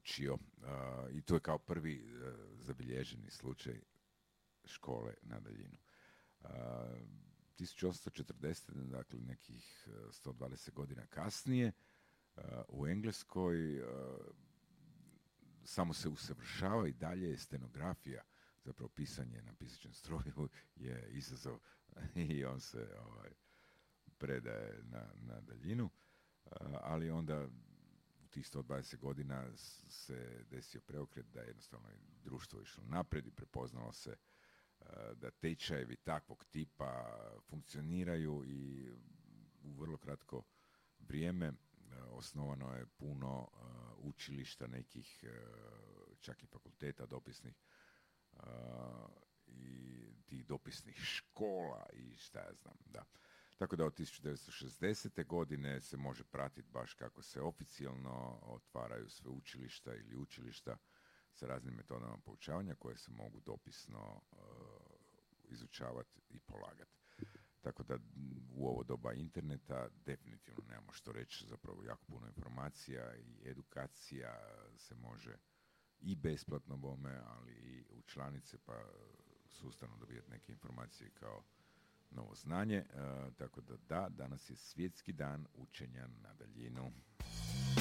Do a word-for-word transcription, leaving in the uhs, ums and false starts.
učio. I to je kao prvi zabilježeni slučaj škole na daljinu. tisuću osamsto četrdesete. dakle nekih sto dvadeset godina kasnije, u Engleskoj samo se usavršava i dalje stenografija, zapravo pisanje na pisaćem stroju je izazov i on se ovaj, predaje na, na daljinu, ali onda u tih sto dvadeset godina se desio preokret da je jednostavno društvo išlo naprijed i prepoznalo se da tečajevi takvog tipa funkcioniraju i u vrlo kratko vrijeme osnovano je puno uh, učilišta, nekih uh, čak i fakulteta dopisnih uh, i tih dopisnih škola i šta ja znam, da. Tako da od tisuću devetsto šezdesete. godine se može pratiti baš kako se oficijalno otvaraju sveučilišta ili učilišta sa raznim metodama poučavanja koje se mogu dopisno uh, izučavati i polagati. Tako da u ovo doba interneta definitivno nemamo što reći, zapravo jako puno informacija i edukacija se može i besplatno bome, ali i u članice, pa sustavno dobijati neke informacije kao novo znanje. E, tako da da, danas je svjetski dan učenja na daljinu.